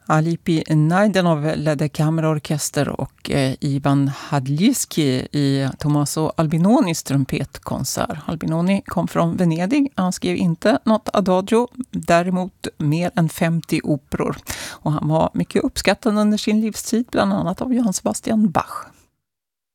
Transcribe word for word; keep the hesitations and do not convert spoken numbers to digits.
Alipi Najdenov ledde kammarorkester och eh, Ivan Hadliski i Tommaso Albinonis trumpetkonsert. Albinoni kom från Venedig. Han skrev inte något adagio, däremot mer än femtio operor. Och han var mycket uppskattad under sin livstid, bland annat av Johann Sebastian Bach.